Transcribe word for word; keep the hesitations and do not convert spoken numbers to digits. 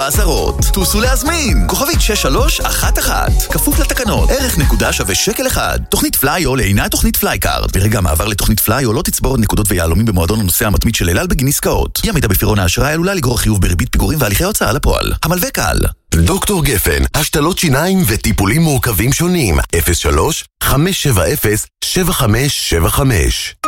עשרות. טוסו להזמין. כוכבית שש שלוש אחת אחת. כפוף לתקנות. ערך נקודה שווה שקל אחד. תוכנית פליי או אינה תוכנית פליי קארד. ברגע המעבר לתוכנית פליי או לא תצבור נקודות ויעלומים במועדון הנוסע המתמיד של אל על בגין עסקאות. אי עמידה בפירעון האשראי עלולה לגרור חיוב בריבית פיגורים והליכי הוצאה לפועל. המלווה קל. דוקטור גפן, השתלות שיניים וטיפולים מורכבים שונים. אפס שלוש חמש שבע אפס שבע חמש שבע חמש